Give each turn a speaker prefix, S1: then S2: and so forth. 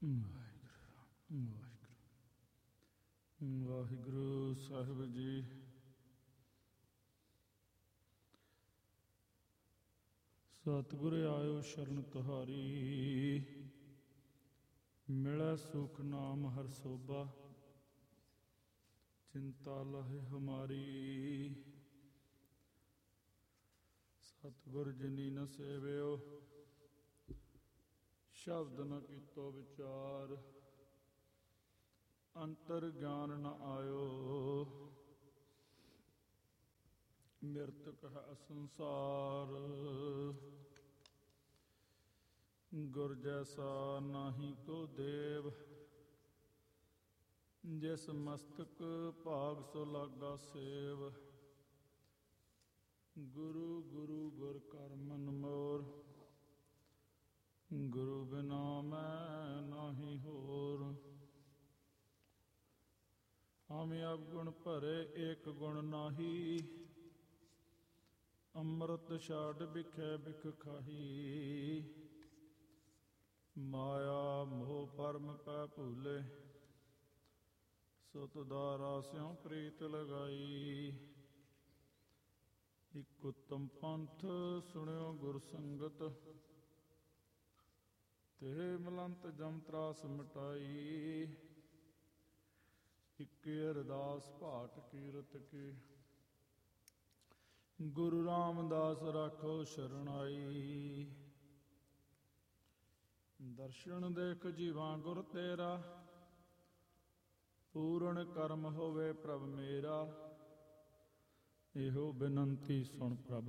S1: ਵਾਹਿਗੁਰੂ ਵਾਹਿਗੁਰੂ ਸਾਹਿਬ ਜੀ। ਸਤਿਗੁਰ ਆਇਓ ਸ਼ਰਨ ਤੁਹਾਰੀ, ਮਿਲੈ ਸੁਖ ਨਾਮ ਹਰ ਸੋਭਾ, ਚਿੰਤਾ ਲਹੇ ਹਮਾਰੀ। ਸਤਿਗੁਰ ਜਿਨੀ ਨ ਸੇਵਿਓ, ਸ਼ਬਦ ਨ ਕੀਤੋ ਵਿਚਾਰ, ਅੰਤਰ ਗਿਆਨ ਨ ਆਇਓ, ਮਿਰਤਕ ਹੈ ਸੰਸਾਰ। ਗੁਰ ਜੈਸਾ ਨਾਹੀ ਕੋ ਦੇਵ, ਜਿਸ ਮਸਤਕ ਭਾਗ ਸੋ ਲਾਗਾ ਸੇਵ। ਗੁਰੂ ਗੁਰੂ ਗੁਰ ਕਰ ਮਨ ਮੋਰ, ਗੁਰੂ ਬਿਨਾ ਮੈਂ ਨਾਹੀ ਹੋਰ। ਆਮਿ ਅਵਗੁਣ ਭਰੇ ਏਕ ਗੁਣ ਨਾਹੀ, ਅੰਮ੍ਰਿਤ ਛਾਡ ਬਿਖੈ ਬਿਖ ਖਾਹੀ। ਮਾਇਆ ਮੋਹ ਪਰਮ ਪੈ ਭੂਲੇ, ਸੁਤ ਦਾਰਾ ਸਿਉ ਪ੍ਰੀਤ ਲਗਾਈ। ਇਕ ਉਤਮ ਪੰਥ ਸੁਣਿਓ ਗੁਰ ਸੰਗਤ, ਤੇ ਮਲੰਤ ਜਮ ਤਰਾਸ ਮਿਟਾਈ। ਇਕ ਅਰਦਾਸ ਭਾਟ ਕੀਰਤ ਕੀ, ਗੁਰੂ ਰਾਮਦਾਸ ਰਾਖੋ ਸ਼ਰਣਾਈ। ਦਰਸ਼ਨ ਦੇਖ ਜੀਵਾਂ ਗੁਰ ਤੇਰਾ, ਪੂਰਨ ਕਰਮ ਹੋਵੇ ਪ੍ਰਭ ਮੇਰਾ। ਇਹੋ ਬੇਨੰਤੀ ਸੁਣ ਪ੍ਰਭ